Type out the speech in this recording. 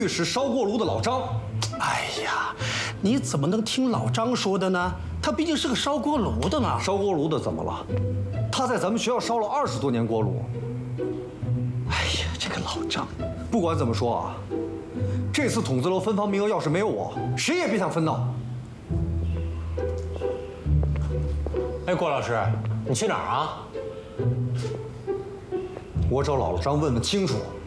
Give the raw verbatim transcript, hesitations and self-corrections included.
是烧锅炉的老张。 哎呀，你怎么能听老张说的呢？他毕竟是个烧锅炉的嘛。 烧锅炉的怎么了？他在咱们学校烧了二十多年锅炉。哎呀，这个老张，不管怎么说啊，这次筒子楼分房名额要是没有我，谁也别想分到。 哎，郭老师，你去哪儿啊？ 我找老张问问清楚。